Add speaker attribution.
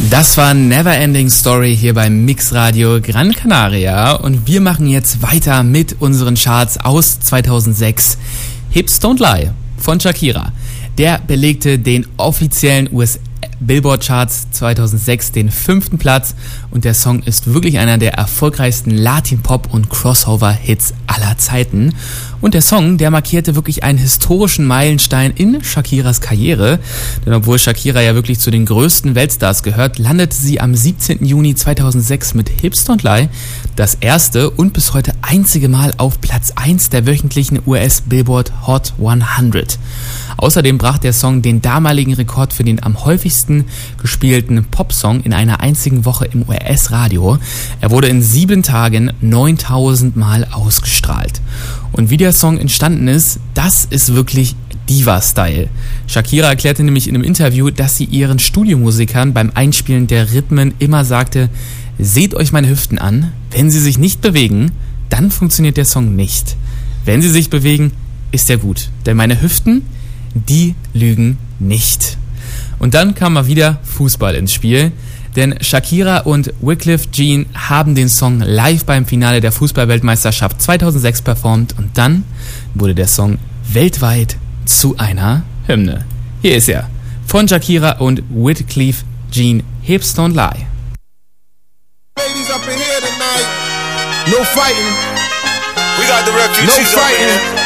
Speaker 1: Das war Neverending Story hier beim Mixradio Gran Canaria und wir machen jetzt weiter mit unseren Charts aus 2006. Hips Don't Lie von Shakira. Der belegte den offiziellen US-Billboard-Charts 2006 den 5. Platz und der Song ist wirklich einer der erfolgreichsten Latin-Pop- und Crossover-Hits aller Zeiten. Und der Song, der markierte wirklich einen historischen Meilenstein in Shakiras Karriere. Denn obwohl Shakira ja wirklich zu den größten Weltstars gehört, landete sie am 17. Juni 2006 mit Hips Don't Lie das erste und bis heute einzige Mal auf Platz 1 der wöchentlichen US-Billboard Hot 100. Außerdem brach der Song den damaligen Rekord für den am häufigsten gespielten Popsong in einer einzigen Woche im US-Radio. Er wurde in 7 Tagen 9000 Mal ausgestrahlt. Und wie der Song entstanden ist, das ist wirklich Diva-Style. Shakira erklärte nämlich in einem Interview, dass sie ihren Studiomusikern beim Einspielen der Rhythmen immer sagte: Seht euch meine Hüften an, wenn sie sich nicht bewegen, dann funktioniert der Song nicht. Wenn sie sich bewegen, ist er gut, denn meine Hüften, die lügen nicht. Und dann kam mal wieder Fußball ins Spiel, denn Shakira und Wyclef Jean haben den Song live beim Finale der Fußball-Weltmeisterschaft 2006 performt und dann wurde der Song weltweit zu einer Hymne. Hier ist er, von Shakira und Wyclef Jean, Hips Don't Lie.
Speaker 2: Ladies up in here tonight, no fighting.
Speaker 3: We got the refugees
Speaker 2: No
Speaker 3: up in
Speaker 2: fighting.
Speaker 3: here.